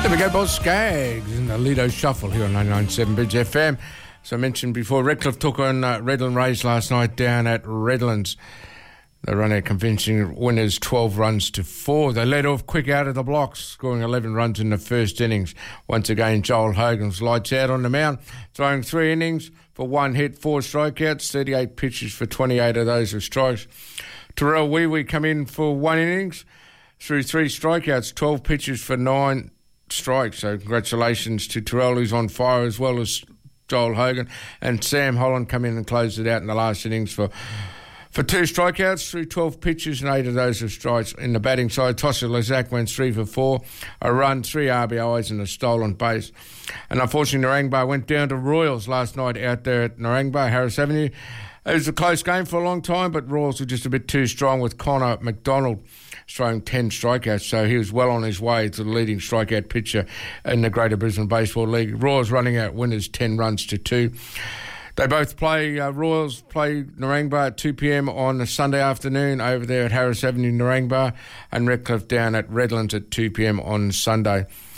There we go, Boss Skaggs in the Lido Shuffle here on 99.7 Bridge FM. As I mentioned before, Redcliffe took on Redland Rays last night down at Redlands. They run out convincing winners 12 runs to 4. They led off quick out of the blocks, scoring 11 runs in the first innings. Once again, Joel Hogan's lights out on the mound, throwing 3 innings for 1 hit, 4 strikeouts, 38 pitches for 28 of those were strikes. Terrell Wee come in for 1 innings, through 3 strikeouts, 12 pitches for 9 strikes. So congratulations to Terrell, who's on fire, as well as Joel Hogan. And Sam Holland come in and closed it out in the last innings for 2 strikeouts, through 12 pitches, and 8 of those were strikes. In the batting side, Tosser Lazak went 3 for 4, a run, 3 RBIs and a stolen base. And unfortunately, Narangba went down to Royals last night out there at Narangba, Harris Avenue. It was a close game for a long time, but Royals were just a bit too strong, with Connor McDonald throwing 10 strikeouts, so he was well on his way to the leading strikeout pitcher in the Greater Brisbane Baseball League. Royals running out winners 10 runs to 2. They both play, Royals play Narangba at 2 p.m. on a Sunday afternoon over there at Harris Avenue, Narangba, and Redcliffe down at Redlands at 2 p.m. on Sunday.